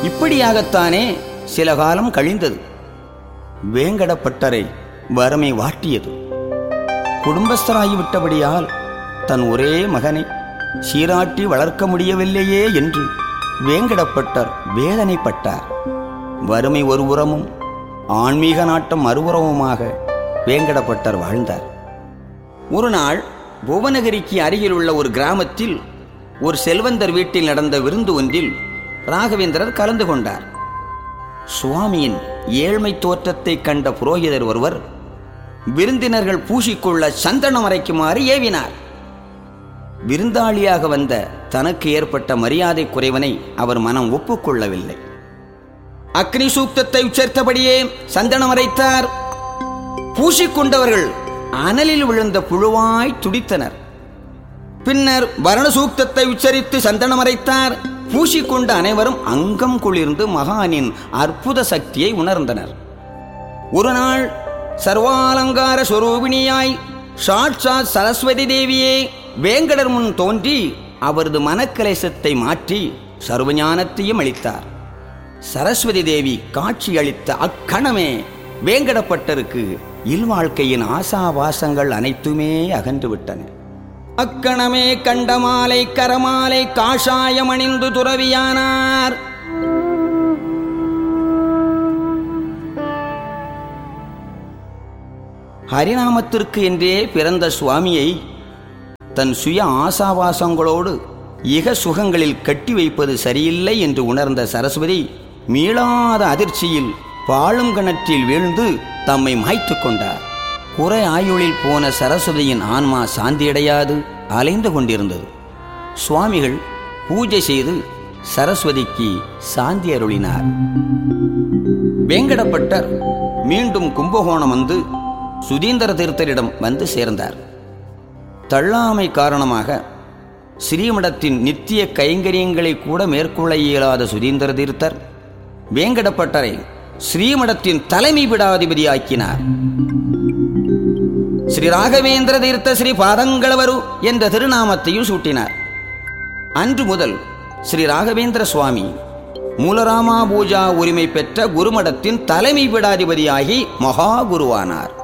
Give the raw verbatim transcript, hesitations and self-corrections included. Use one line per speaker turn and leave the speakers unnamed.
இப்படியாகத்தானே சில காலம் கழிந்தது. வேங்கடப்பட்டரை வறுமை வாட்டியது. குடும்பஸ்தராகிவிட்டபடியால் தன் ஒரே மகனை சீராட்டி வளர்க்க முடியவில்லையே என்று வேங்கடப்பட்டர் வேதனைப்பட்டார். வறுமை ஒருபுறமும் ஆன்மீக நாட்டம் மறுபுறமுமாக வேங்கடப்பட்டர் வாழ்ந்தார். ஒரு நாள் புவனகிரிக்கு அருகில் உள்ள ஒரு கிராமத்தில் ஒரு செல்வந்தர் வீட்டில் நடந்த விருந்து ஒன்றில் ராகவேந்திரர் கலந்து கொண்டார். சுவாமியின் ஏழ்மை தோற்றத்தை கண்ட புரோகிதர் ஒருவர் விருந்தினர்கள் பூசிக்கொள்ள சந்தனம் அரைக்குமாறு ஏவினார். விருந்தாளியாக வந்த தனக்கு ஏற்பட்ட மரியாதை குறைவனை அவர் மனம் ஒப்புக்கொள்ளவில்லை. அக்னி சூக்தத்தை உச்சரித்தபடியே சந்தனம் அரைத்தார். பூசிக்கொண்டவர்கள் அனலில் விழுந்த புழுவாய் துடித்தனர். பின்னர் வரண சூக்தத்தை உச்சரித்து சந்தனம் அரைத்தார். பூசிக்கொண்ட அனைவரும் அங்கம் குளிர்ந்து மகானின் அற்புத சக்தியை உணர்ந்தனர். ஒரு நாள் சர்வாலங்கார ஸ்வரூபிணியாய் சாட்சாத் சரஸ்வதி தேவியே வேங்கடர் முன் தோன்றி அவரது மனக்கலேசத்தை மாற்றி சர்வஞானத்தையும் அளித்தார். சரஸ்வதி தேவி காட்சி அளித்த அக்கணமே வேங்கடப்பட்டருக்கு இல்வாழ்க்கையின் ஆசாவாசங்கள் அனைத்துமே அகன்றுவிட்டன. அக்கணமே கண்டமாலை கரமாலை காஷாயமணிந்து துறவியானார். ஹரிநாமத்திற்கு என்றே பிறந்த சுவாமியை தன் சுய ஆசாவாசங்களோடு இக சுகங்களில் கட்டி வைப்பது சரியில்லை என்று உணர்ந்த சரஸ்வதி மீளாத அதிர்ச்சியில் பாழும் கிணற்றில் வீழ்ந்து தம்மை மாய்த்து கொண்டார். குறை ஆயுளில் போன சரஸ்வதியின் ஆன்மா சாந்தியடையாது அலைந்து கொண்டிருந்தது. சுவாமிகள் பூஜை செய்து சரஸ்வதிக்கு சாந்தி அருளினார். வேங்கடப்பட்டர் மீண்டும் கும்பகோணம் வந்து சுதீந்திர தீர்த்தரிடம் வந்து சேர்ந்தார். தள்ளாமை காரணமாக ஸ்ரீமடத்தின் நித்திய கைங்கரியங்களை கூட மேற்கொள்ள இயலாத சுதீந்திர தீர்த்தர் வேங்கடப்பட்டரை ஸ்ரீமடத்தின் தலைமை பீடாதிபதியாக்கினார். ஸ்ரீ ராகவேந்திர தீர்த்த ஸ்ரீ பாதங்களவரு என்ற திருநாமத்தையும் சூட்டினார். அன்று முதல் ஸ்ரீ ராகவேந்திர சுவாமி மூலராமா பூஜா உரிமை பெற்ற குருமடத்தின் தலைமை பீடாதிபதியாகி மகா குருவானார்.